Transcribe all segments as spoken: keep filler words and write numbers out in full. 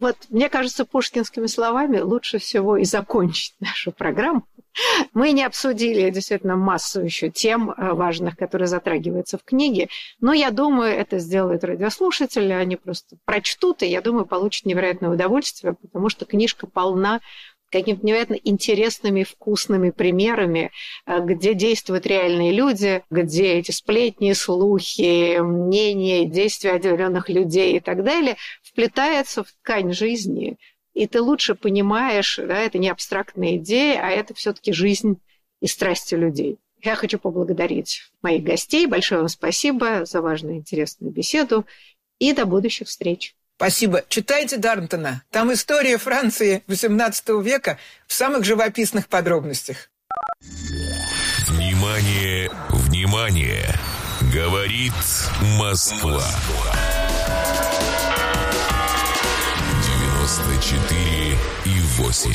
Вот, мне кажется, пушкинскими словами лучше всего и закончить нашу программу. Мы не обсудили действительно массу еще тем важных, которые затрагиваются в книге, но я думаю, это сделают радиослушатели, они просто прочтут, и я думаю, получат невероятное удовольствие, потому что книжка полна какими-то невероятно интересными, вкусными примерами, где действуют реальные люди, где эти сплетни, слухи, мнения, действия отделенных людей и так далее вплетаются в ткань жизни. И ты лучше понимаешь, да, это не абстрактная идея, а это все-таки жизнь и страсти людей. Я хочу поблагодарить моих гостей. Большое вам спасибо за важную интересную беседу. И до будущих встреч. Спасибо. Читайте Дарнтона. Там история Франции восемнадцатого века в самых живописных подробностях. Внимание, внимание! Говорит Москва. девяносто четыре и восемь.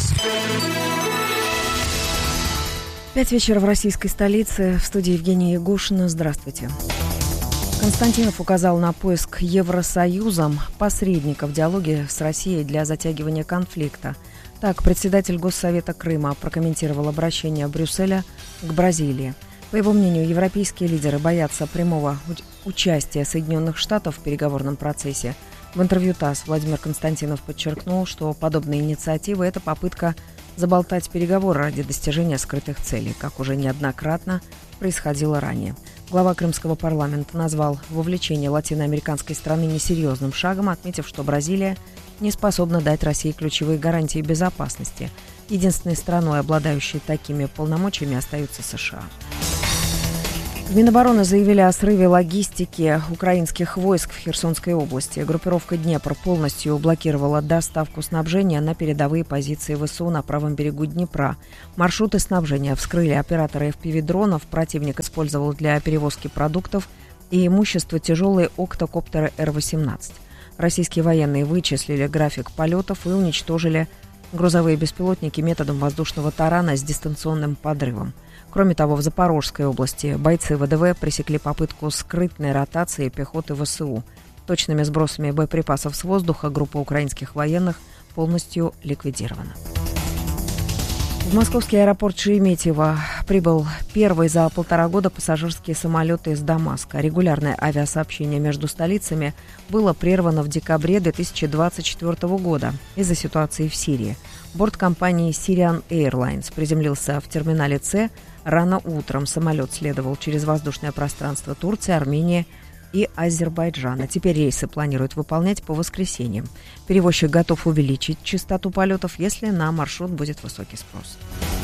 Пять вечера в российской столице. В студии Евгения Ягушина. Здравствуйте. Константинов указал на поиск Евросоюзом посредника в диалоге с Россией для затягивания конфликта. Так, председатель Госсовета Крыма прокомментировал обращение Брюсселя к Бразилии. По его мнению, европейские лидеры боятся прямого участия Соединенных Штатов в переговорном процессе. В интервью ТАСС Владимир Константинов подчеркнул, что подобные инициативы – это попытка заболтать переговоры ради достижения скрытых целей, как уже неоднократно происходило ранее. Глава крымского парламента назвал вовлечение латиноамериканской страны несерьезным шагом, отметив, что Бразилия не способна дать России ключевые гарантии безопасности. Единственной страной, обладающей такими полномочиями, остаются США. В Минобороны заявили о срыве логистики украинских войск в Херсонской области. Группировка «Днепр» полностью блокировала доставку снабжения на передовые позиции ВСУ на правом берегу Днепра. Маршруты снабжения вскрыли операторы эф пи ви-дронов. Противник использовал для перевозки продуктов и имущества тяжелые октокоптеры эр восемнадцать. Российские военные вычислили график полетов и уничтожили грузовые беспилотники методом воздушного тарана с дистанционным подрывом. Кроме того, в Запорожской области бойцы вэ дэ вэ пресекли попытку скрытной ротации пехоты ВСУ. Точными сбросами боеприпасов с воздуха группа украинских военных полностью ликвидирована. В московский аэропорт Шереметьево прибыл первый за полтора года пассажирский самолет из Дамаска. Регулярное авиасообщение между столицами было прервано в декабре две тысячи двадцать четвёртого года из-за ситуации в Сирии. Борт компании Syrian Airlines приземлился в терминале С рано утром. Самолет следовал через воздушное пространство Турции, Армении и Азербайджана. Теперь рейсы планируют выполнять по воскресеньям. Перевозчик готов увеличить частоту полетов, если на маршрут будет высокий спрос.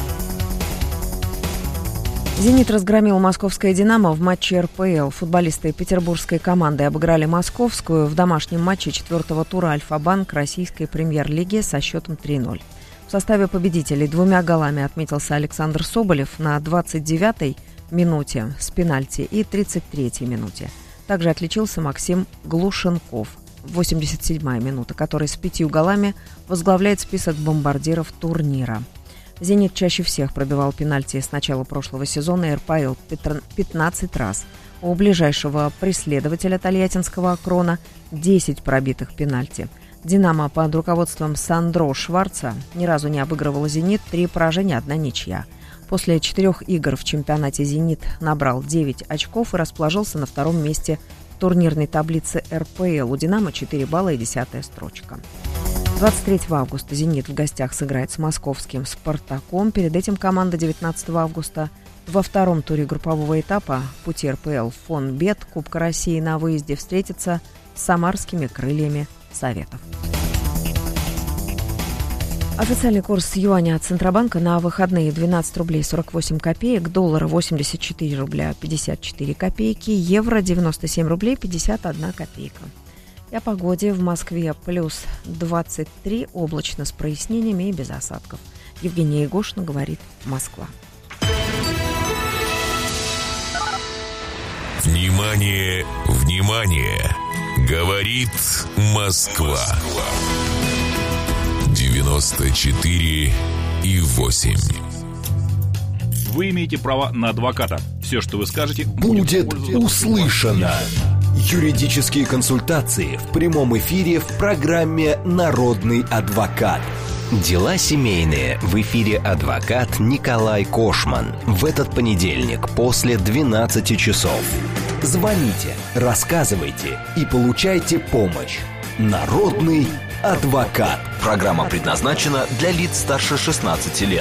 «Зенит» разгромил московское «Динамо» в матче эр пэ эл. Футболисты петербургской команды обыграли московскую в домашнем матче четвертого тура «Альфа-Банк» российской премьер-лиги со счетом три ноль. В составе победителей двумя голами отметился Александр Соболев на двадцать девятой минуте с пенальти и тридцать третьей минуте. Также отличился Максим Глушенков, восемьдесят седьмая минута, который с пятью голами возглавляет список бомбардиров турнира. «Зенит» чаще всех пробивал пенальти с начала прошлого сезона и эр пэ эл пятнадцать раз. У ближайшего преследователя тольяттинского «Акрона» десять пробитых пенальти. «Динамо» под руководством Сандро Шварца ни разу не обыгрывала «Зенит», три поражения, одна ничья. После четырех игр в чемпионате «Зенит» набрал девять очков и расположился на втором месте в турнирной таблице эр пэ эл. У «Динамо» четыре балла и десятая строчка. двадцать третьего августа «Зенит» в гостях сыграет с московским «Спартаком». Перед этим команда девятнадцатого августа во втором туре группового этапа пути эр пэ эл «Фонбет» Кубка России на выезде встретится с самарскими «Крыльями Советов». Официальный курс юаня от Центробанка на выходные двенадцать рублей сорок восемь копеек, доллара восемьдесят четыре рубля пятьдесят четыре копейки, евро девяносто семь рублей пятьдесят одна копейка. И о погоде: в Москве плюс двадцать три, облачно с прояснениями и без осадков. Евгения Ягушина, говорит Москва. Внимание, внимание! Говорит Москва. девяносто четыре и восемь. Вы имеете право на адвоката. Все, что вы скажете, будет, будет услышано. Юридические консультации в прямом эфире в программе «Народный адвокат». Дела семейные. В эфире адвокат Николай Кошман. В этот понедельник после двенадцати часов. Звоните, рассказывайте и получайте помощь. Народный адвокат. Программа предназначена для лиц старше шестнадцати лет.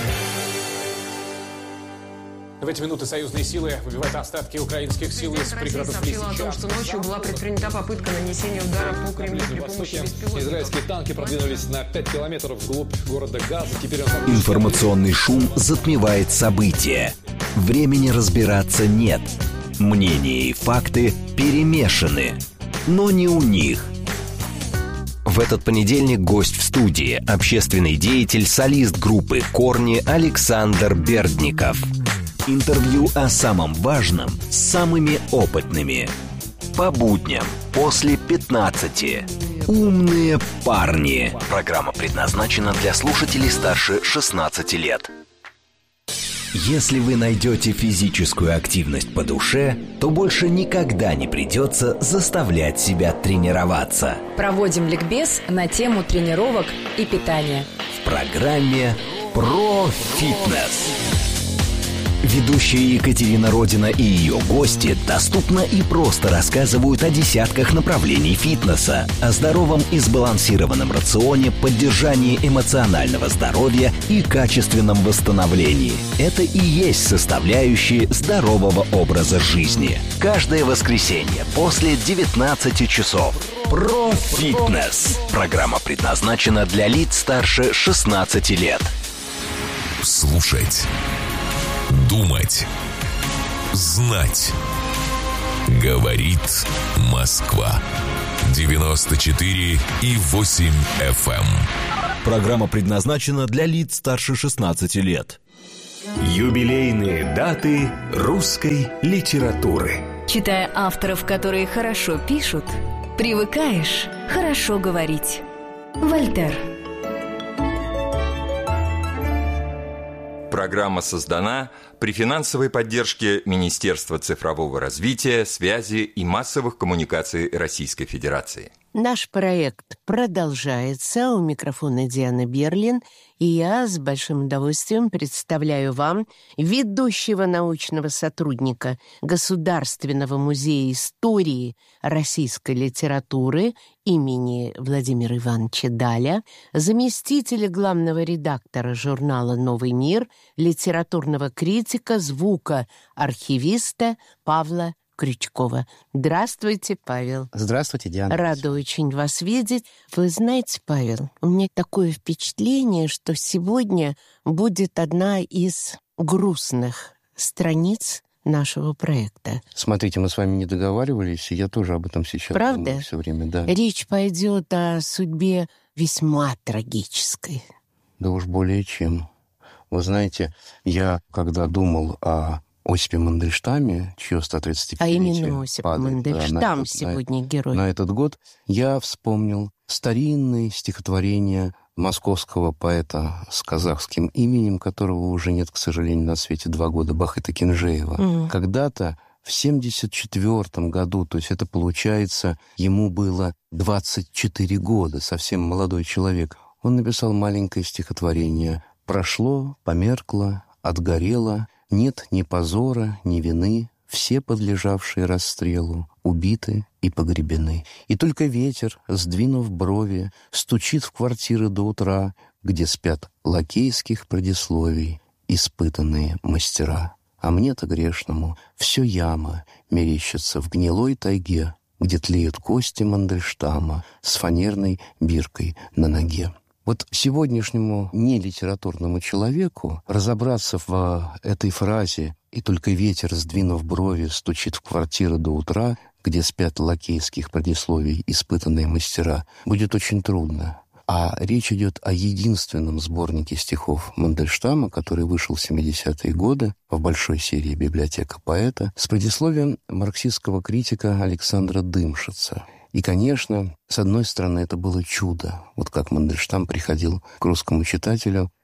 В эти минуты союзные силы выбивают остатки украинских сил из пригородов Лисича. Сообщила о том, что ночью была предпринята попытка нанесения удара по Кремлю при помощи беспилотников. Израильские танки продвинулись на пять километров вглубь города Газа. Теперь он... Информационный шум затмевает события. Времени разбираться нет. Мнения и факты перемешаны. Но не у них. В этот понедельник гость в студии – общественный деятель, солист группы «Корни» Александр Бердников. Интервью о самом важном с самыми опытными. По будням после пятнадцати. Умные парни. Программа предназначена для слушателей старше шестнадцати лет. Если вы найдете физическую активность по душе, то больше никогда не придется заставлять себя тренироваться. Проводим ликбез на тему тренировок и питания. В программе «Про фитнес». Ведущая Екатерина Родина и ее гости доступно и просто рассказывают о десятках направлений фитнеса, о здоровом и сбалансированном рационе, поддержании эмоционального здоровья и качественном восстановлении. Это и есть составляющие здорового образа жизни. Каждое воскресенье после девятнадцати часов. Про фитнес. Программа предназначена для лиц старше шестнадцати лет. Слушать. Думать. Знать. Говорит Москва. девяносто четыре и восемь эф эм. Программа предназначена для лиц старше шестнадцати лет. Юбилейные даты русской литературы. Читая авторов, которые хорошо пишут, привыкаешь хорошо говорить. Вольтер. Программа создана при финансовой поддержке Министерства цифрового развития, связи и массовых коммуникаций Российской Федерации. Наш проект продолжается. У микрофона Диана Берлин. И я с большим удовольствием представляю вам ведущего научного сотрудника Государственного музея истории российской литературы имени Владимира Ивановича Даля, заместителя главного редактора журнала «Новый мир», литературного критика, звукоархивиста Павла Крючкова. Здравствуйте, Павел. Здравствуйте, Диана. Рада очень вас видеть. Вы знаете, Павел, у меня такое впечатление, что сегодня будет одна из грустных страниц нашего проекта. Смотрите, мы с вами не договаривались, и я тоже об этом сейчас Правда? думаю все время. Да. Речь пойдет о судьбе весьма трагической. Да уж более чем. Вы знаете, я когда думал о Осипе Мандельштаме, чье сто тридцатипятилетие А именно Осип падает, Мандельштам да, на, сегодня на, герой. На этот год я вспомнил старинные стихотворения московского поэта с казахским именем, которого уже нет, к сожалению, на свете два года, Бахыта Кинжеева. Mm. Когда-то в семьдесят четвёртом году, то есть это получается, ему было двадцать четыре года, совсем молодой человек, он написал маленькое стихотворение «Прошло, померкло, отгорело, нет ни позора, ни вины, все подлежавшие расстрелу, убиты и погребены. И только ветер, сдвинув брови, стучит в квартиры до утра, где спят лакейских предисловий испытанные мастера. А мне-то грешному все яма мерещится в гнилой тайге, где тлеют кости Мандельштама с фанерной биркой на ноге. Вот сегодняшнему нелитературному человеку разобраться в этой фразе «и только ветер, сдвинув брови, стучит в квартиру до утра, где спят лакейских предисловий испытанные мастера» будет очень трудно. А речь идет о единственном сборнике стихов Мандельштама, который вышел в семидесятые годы в большой серии «Библиотека поэта» с предисловием марксистского критика Александра Дымшица. И, конечно, с одной стороны, это было чудо. Вот как Мандельштам приходил к русскому читателю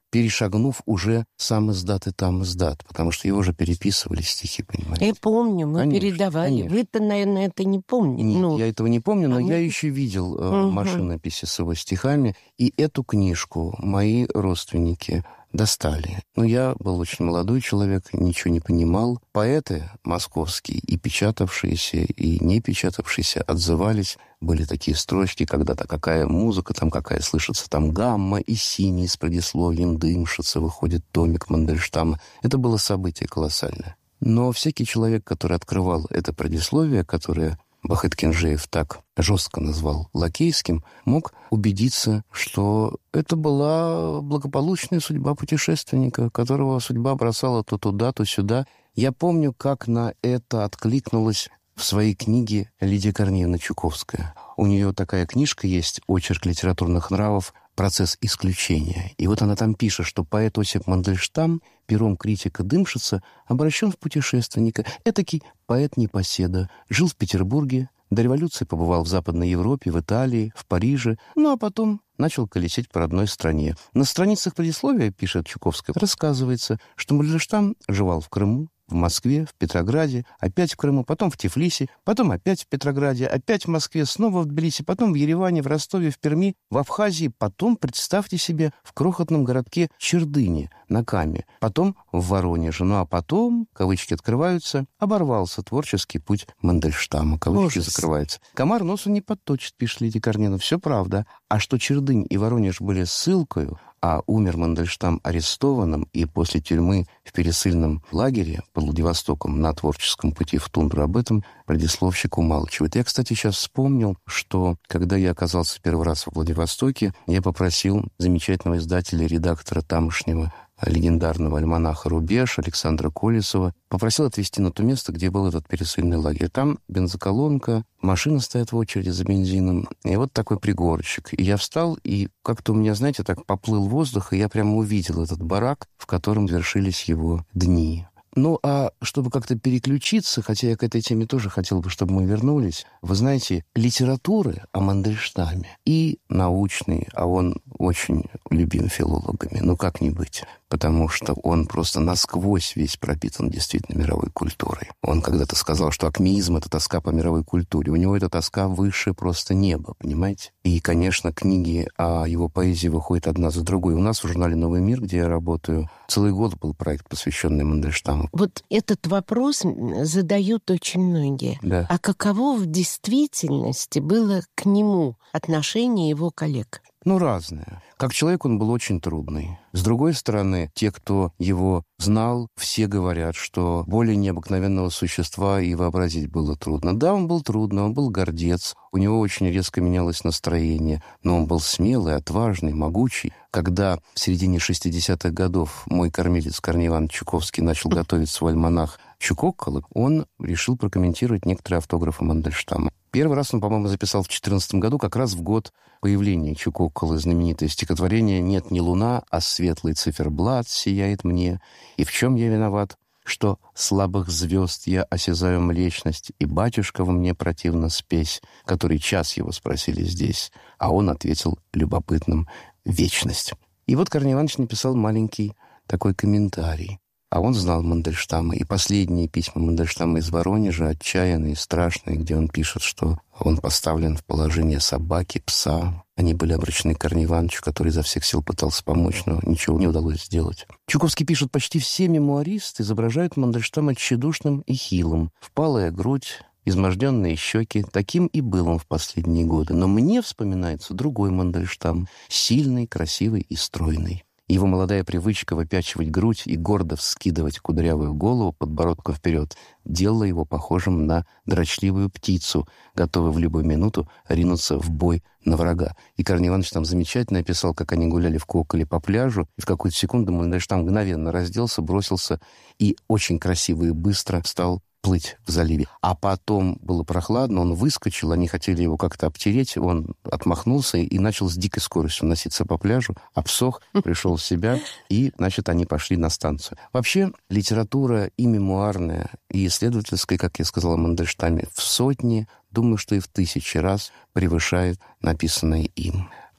перешагнув уже сам издат и там издат, потому что его же переписывали стихи, понимаете? Я помню, мы конечно, передавали. Конечно. Вы-то, наверное, это не помните. Нет, ну, я этого не помню, но а я мы... еще видел э, угу. машинописи с его стихами, и эту книжку мои родственники достали. Но я был очень молодой человек, ничего не понимал. Поэты московские, и печатавшиеся, и не печатавшиеся, отзывались. Были такие строчки, когда-то какая музыка, там какая слышится, там гамма и синий с предисловием дымшится, выходит томик Мандельштама. Это было событие колоссальное. Но всякий человек, который открывал это предисловие, которое Бахыт Кинжеев так жестко назвал лакейским, мог убедиться, что это была благополучная судьба путешественника, которого судьба бросала то туда, то сюда. Я помню, как на это откликнулась в своей книге Лидия Корнеевна Чуковская. У нее такая книжка есть «Очерк литературных нравов. Процесс исключения». И вот она там пишет, что поэт Осип Мандельштам пером критика Дымшица обращен в путешественника. Этакий поэт-непоседа. Жил в Петербурге, до революции побывал в Западной Европе, в Италии, в Париже, ну а потом начал колесить по родной стране. На страницах предисловия, пишет Чуковская, рассказывается, что Мандельштам жевал в Крыму, в Москве, в Петрограде, опять в Крыму, потом в Тифлисе, потом опять в Петрограде, опять в Москве, снова в Тбилиси, потом в Ереване, в Ростове, в Перми, в Абхазии, потом, представьте себе, в крохотном городке Чердыне на Каме, потом в Воронеже, ну а потом, кавычки открываются, оборвался творческий путь Мандельштама, кавычки Ужас. Закрываются. Комар носу не подточит, пишет Лидия Корнеевна, все правда. А что Чердынь и Воронеж были ссылкою, а умер Мандельштам арестованным и после тюрьмы в пересыльном лагере под Владивостоком на творческом пути в тундру, об этом предисловщик умалчивает. Я, кстати, сейчас вспомнил, что когда я оказался первый раз в Владивостоке, я попросил замечательного издателя, редактора тамошнего легендарного альманаха «Рубеж» Александра Колесова, попросил отвезти на то место, где был этот пересыльный лагерь. Там бензоколонка, машина стоит в очереди за бензином, и вот такой пригорочек. И я встал, и как-то у меня, знаете, так поплыл воздух, и я прямо увидел этот барак, в котором вершились его дни. Ну, а чтобы как-то переключиться, хотя я к этой теме тоже хотел бы, чтобы мы вернулись, вы знаете, литературы о Мандельштаме и научный, а он очень любим филологами, ну как не быть, потому что он просто насквозь весь пропитан действительно мировой культурой. Он когда-то сказал, что акмеизм — это тоска по мировой культуре. У него эта тоска выше просто неба, понимаете? И, конечно, книги о его поэзии выходят одна за другой. У нас в журнале «Новый мир», где я работаю, целый год был проект, посвященный Мандельштаму. Вот этот вопрос задают очень многие. Да. А каково в действительности было к нему отношение его коллег? Ну, разное. Как человек он был очень трудный. С другой стороны, те, кто его знал, все говорят, что более необыкновенного существа и вообразить было трудно. Да, он был трудный, он был гордец, у него очень резко менялось настроение, но он был смелый, отважный, могучий. Когда в середине шестидесятых годов мой кормилец Корней Иванович Чуковский начал готовить свой альманах «Чукокколы», он решил прокомментировать некоторые автографы Мандельштама. Первый раз он, по-моему, записал в четырнадцатом году, как раз в год появления Чукокколы, знаменитое стихотворение «Нет ни луна, а светлый циферблат сияет мне. И в чем я виноват? Что слабых звезд я осязаю млечность, и батюшка во мне противна спесь, который час его спросили здесь, а он ответил любопытным «вечность». И вот Корней Иванович написал маленький такой комментарий. А он знал Мандельштама. И последние письма Мандельштама из Воронежа, отчаянные, страшные, где он пишет, что он поставлен в положение собаки, пса. Они были обращены к Корнею Ивановичу, который изо всех сил пытался помочь, но ничего не удалось сделать. Чуковский пишет, почти все мемуаристы изображают Мандельштама тщедушным и хилым. Впалая грудь, изможденные щеки. Таким и был он в последние годы. Но мне вспоминается другой Мандельштам. Сильный, красивый и стройный. Его молодая привычка выпячивать грудь и гордо вскидывать кудрявую голову подбородком вперед делала его похожим на дрочливую птицу, готовую в любую минуту ринуться в бой на врага. И Корней Иванович там замечательно описал, как они гуляли в Коколе по пляжу, и в какую-то секунду Мандельштам мгновенно разделся, бросился и очень красиво и быстро стал плыть в заливе. А потом было прохладно, он выскочил, они хотели его как-то обтереть, он отмахнулся и начал с дикой скоростью носиться по пляжу, обсох, пришел в себя, и, значит, они пошли на станцию. Вообще, литература и мемуарная, и исследовательская, как я сказал о Мандельштаме, в сотни, думаю, что и в тысячи раз превышает написанное им.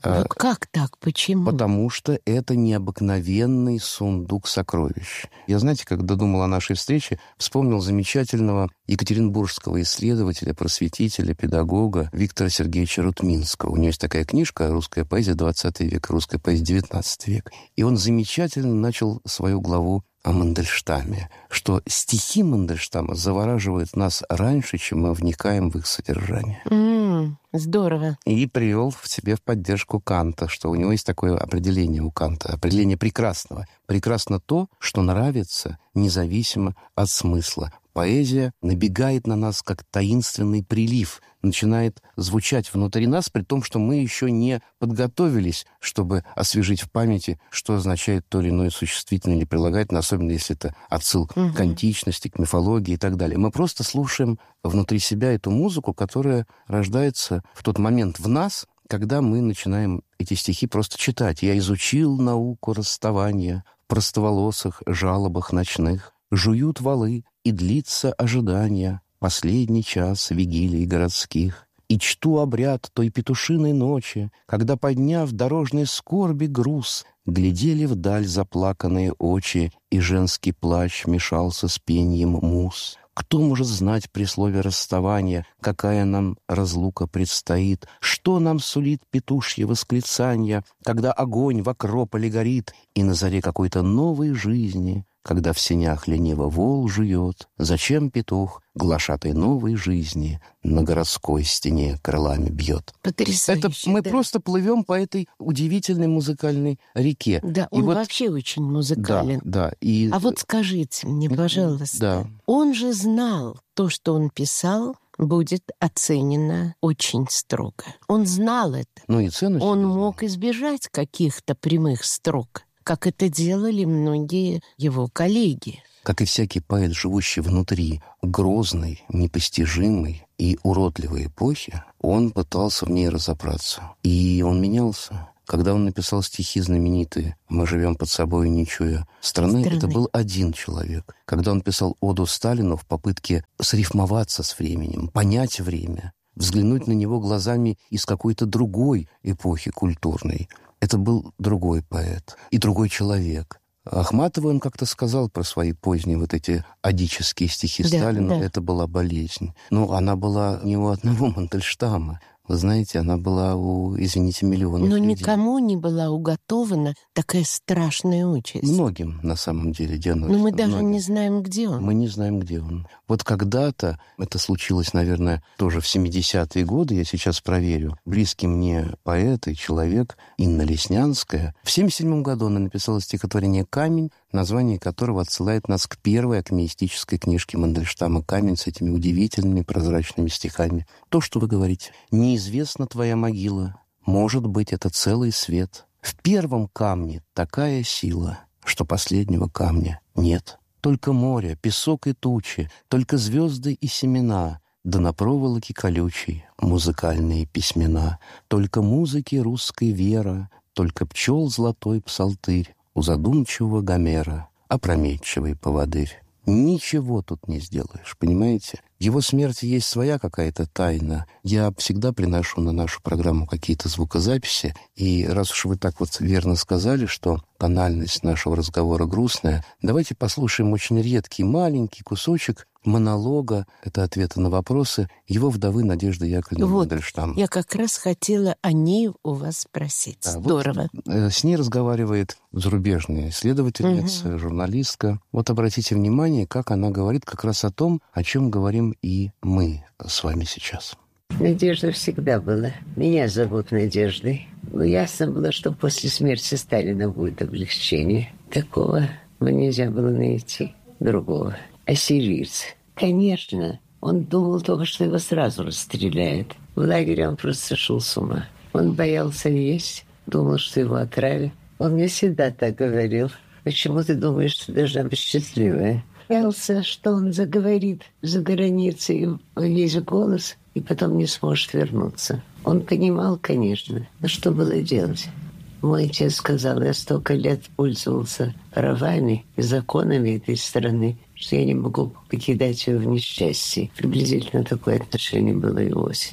Ну, как так? Почему? Потому что это необыкновенный сундук сокровищ. Я, знаете, когда думал о нашей встрече, вспомнил замечательного екатеринбургского исследователя, просветителя, педагога Виктора Сергеевича Рутминского. У него есть такая книжка «Русская поэзия двадцатый век», «Русская поэзия девятнадцатый век». И он замечательно начал свою главу о Мандельштаме, что стихи Мандельштама завораживают нас раньше, чем мы вникаем в их содержание. Mm, здорово. И привел в себе в поддержку Канта, что у него есть такое определение у Канта, определение прекрасного. Прекрасно то, что нравится независимо от смысла. Поэзия набегает на нас, как таинственный прилив, начинает звучать внутри нас, при том, что мы еще не подготовились, чтобы освежить в памяти, что означает то или иное существительное или прилагательное, особенно если это отсыл угу. к античности, к мифологии и так далее. Мы просто слушаем внутри себя эту музыку, которая рождается в тот момент в нас, когда мы начинаем эти стихи просто читать. «Я изучил науку расставания в простоволосых жалобах ночных. Жуют валы, и длится ожидание, последний час вигилий городских. И чту обряд той петушиной ночи, когда, подняв дорожной скорби груз, глядели вдаль заплаканные очи, и женский плач мешался с пеньем мус. Кто может знать при слове расставания, какая нам разлука предстоит? Что нам сулит петушье восклицание, когда огонь в акрополе горит, и на заре какой-то новой жизни, когда в сенях лениво вол жует? Зачем петух, глашатай новой жизни, на городской стене крылами бьет?» Потрясающе. Это мы да. просто плывем по этой удивительной музыкальной реке. Да, он вот... вообще очень музыкален. Да, да. И... А вот скажите мне, пожалуйста, да. он же знал, то, что он писал, будет оценено очень строго. Он знал это. Ну и цену он мог избежать каких-то прямых строк, как это делали многие его коллеги. Как и всякий поэт, живущий внутри грозной, непостижимой и уродливой эпохи, он пытался в ней разобраться. И он менялся. Когда он написал стихи знаменитые «Мы живем под собой, не чуя страны», страны, это был один человек. Когда он писал оду Сталину в попытке срифмоваться с временем, понять время, взглянуть на него глазами из какой-то другой эпохи культурной, это был другой поэт и другой человек. Ахматову он как-то сказал про свои поздние вот эти одические стихи да, Сталину. Да. Это была болезнь. Но она была не у одного Мандельштама. Вы знаете, она была у, извините, миллионов Но людей. никому не была уготована такая страшная участь. Многим, на самом деле, Диана. Но мы даже многим. не знаем, где он. Мы не знаем, где он. Вот когда-то, это случилось, наверное, тоже в семидесятые годы, я сейчас проверю, близкий мне поэт и человек Инна Леснянская. В семьдесят седьмом году она написала стихотворение «Камень», название которого отсылает нас к первой акмеистической книжке Мандельштама «Камень» с этими удивительными прозрачными стихами. То, что вы говорите. «Неизвестна твоя могила, может быть, это целый свет. В первом камне такая сила, что последнего камня нет. Только море, песок и тучи, только звезды и семена, да на проволоке колючей музыкальные письмена. Только музыки русской вера, только пчел золотой псалтырь, у задумчивого Гомера опрометчивый поводырь». Ничего тут не сделаешь, понимаете? В его смерти есть своя какая-то тайна. Я всегда приношу на нашу программу какие-то звукозаписи, и раз уж вы так вот верно сказали, что тональность нашего разговора грустная, давайте послушаем очень редкий маленький кусочек монолога, это ответы на вопросы, его вдовы Надежды Яковлевны вот, Мандельштам. Я как раз хотела о ней у вас спросить. Да, здорово. Вот, э, с ней разговаривает зарубежная исследовательница, угу. журналистка. Вот обратите внимание, как она говорит как раз о том, о чем говорим и мы с вами сейчас. Надежда всегда была. Меня зовут Надеждой. Но ясно было, что после смерти Сталина будет облегчение. Такого нельзя было найти. Другого. Ассирийца. Конечно, он думал только, что его сразу расстреляют. В лагере он просто сошел с ума. Он боялся есть, думал, что его отравят. Он мне всегда так говорил. Почему ты думаешь, что ты должна быть счастливая? Боялся, что он заговорит за границей весь голос, и потом не сможет вернуться. Он понимал, конечно, но что было делать? Мой отец сказал, я столько лет пользовался правами и законами этой страны, что я не могу покидать ее в несчастье. Приблизительно такое отношение было и у Оси.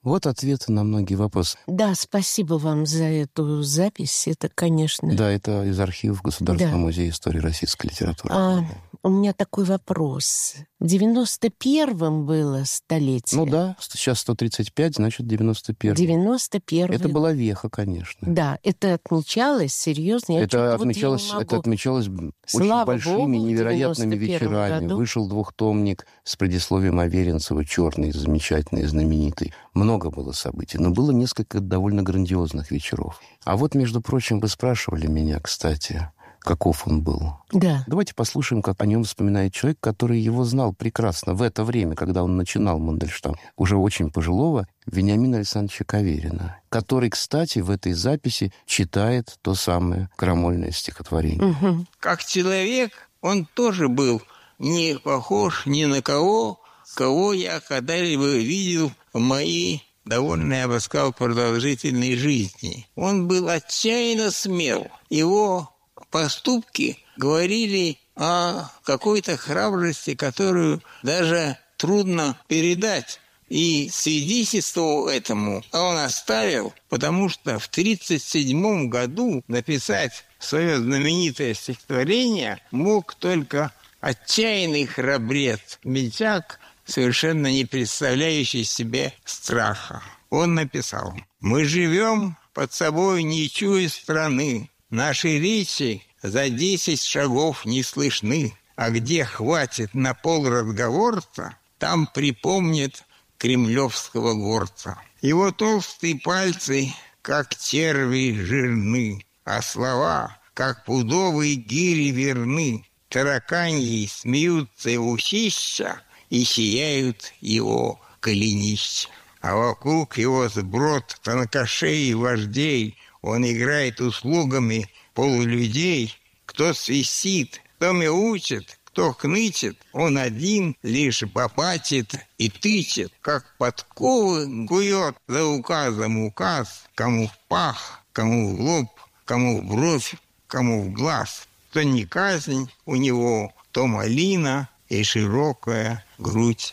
Вот ответы на многие вопросы. Да, спасибо вам за эту запись. Это, конечно... Да, это из архивов Государственного Да. музея истории российской литературы. А, у меня такой вопрос. В девяносто первом было столетие. Ну да, сейчас сто тридцать пять, значит, девяносто первый. девяносто первый. Это была веха, конечно. Да, это отмечалось серьезно. Я Это вот отмечалось, не могу. это отмечалось Слава очень большими, Богу, в невероятными девяносто первом вечерами. году. Вышел двухтомник с предисловием Аверинцева, черный, замечательный, знаменитый. Много было событий, но было несколько довольно грандиозных вечеров. А вот, между прочим, вы спрашивали меня, кстати, каков он был. Да. Давайте послушаем, как о нем вспоминает человек, который его знал прекрасно в это время, когда он начинал Мандельштам, уже очень пожилого Вениамина Александровича Каверина, который, кстати, в этой записи читает то самое крамольное стихотворение. Угу. Как человек, он тоже был не похож ни на кого, кого я когда-либо видел в моей довольно, я бы сказал, продолжительной жизни. Он был отчаянно смел. Его поступки говорили о какой-то храбрости, которую даже трудно передать. И свидетельствовал этому он оставил, потому что в тридцать седьмом году написать свое знаменитое стихотворение мог только отчаянный храбрец, мельчак, совершенно не представляющий себе страха. Он написал: «Мы живем под собой не чуя страны, наши речи за десять шагов не слышны, а где хватит на пол разговорца, там припомнит кремлевского горца. Его толстые пальцы, как черви, жирны, а слова, как пудовые гири, верны. Тараканьи смеются его усища и сияют его голенища. А вокруг его сброд тонкошей и вождей. Он играет услугами полулюдей. Кто свистит, кто мяучит, кто хнычет, он один лишь бабатит и тычет, как подковы кует за указом указ, кому в пах, кому в лоб, кому в бровь, кому в глаз. То не казнь у него, то малина и широкая грудь